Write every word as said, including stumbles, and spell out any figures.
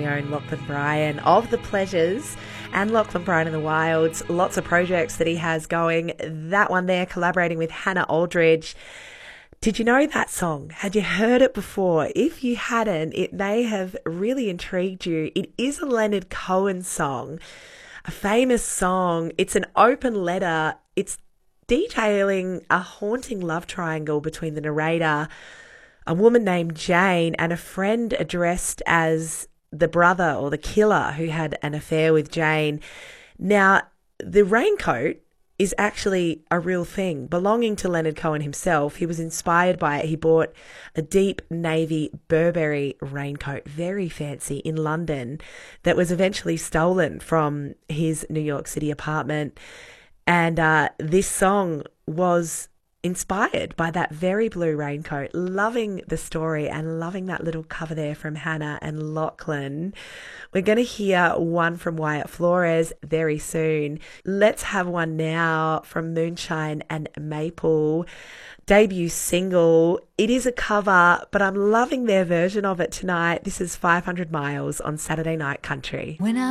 own Lachlan Bryan of The Pleasures and Lachlan Bryan and the Wilds. Lots of projects that he has going. That one there, collaborating with Hannah Aldridge. Did you know that song? Had you heard it before? If you hadn't, it may have really intrigued you. It is a Leonard Cohen song, a famous song. It's an open letter. It's detailing a haunting love triangle between the narrator, a woman named Jane, and a friend addressed as the brother or the killer who had an affair with Jane. Now, the raincoat is actually a real thing belonging to Leonard Cohen himself. He was inspired by it. He bought a deep navy Burberry raincoat, very fancy, in London, that was eventually stolen from his New York City apartment. And uh, this song was inspired by that very blue raincoat. Loving the story and loving that little cover there from Hannah and Lachlan. We're going to hear one from Wyatt Flores very soon. Let's have one now from Moonshine and Maple. Debut single. It is a cover, but I'm loving their version of it tonight. This is five hundred miles on Saturday Night Country. When I